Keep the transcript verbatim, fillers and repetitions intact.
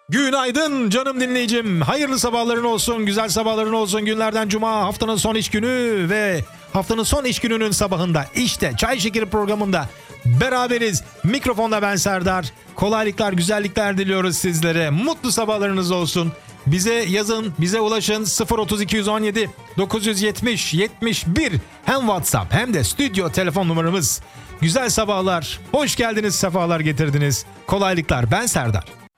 Günaydın canım dinleyicim. Hayırlı sabahların olsun, güzel sabahların olsun. Günlerden cuma, haftanın son iş günü ve haftanın son iş gününün sabahında işte Çay Şekeri programında beraberiz. Mikrofonda ben Serdar. Kolaylıklar, güzellikler diliyoruz sizlere. Mutlu sabahlarınız olsun. Bize yazın, bize ulaşın sıfır otuz iki on yedi dokuz yetmiş yetmiş bir hem WhatsApp hem de stüdyo telefon numaramız. Güzel sabahlar, hoş geldiniz, sefalar getirdiniz. Kolaylıklar, ben Serdar.